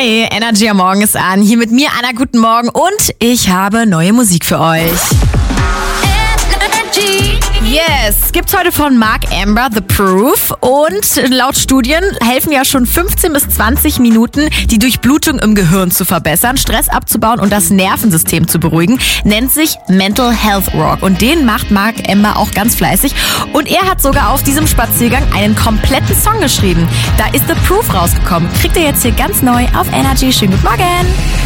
Hi, Energy am Morgen ist an. Hier mit mir, Anna, guten Morgen. Und ich habe neue Musik für euch. Yes, gibt's heute von Mark Amber, The Proof. Und laut Studien helfen ja schon 15 bis 20 Minuten, die Durchblutung im Gehirn zu verbessern, Stress abzubauen und das Nervensystem zu beruhigen. Nennt sich Mental Health Rock. Und den macht Mark Amber auch ganz fleißig. Und er hat sogar auf diesem Spaziergang einen kompletten Song geschrieben. Da ist The Proof rausgekommen. Kriegt ihr jetzt hier ganz neu auf Energy. Schönen guten Morgen.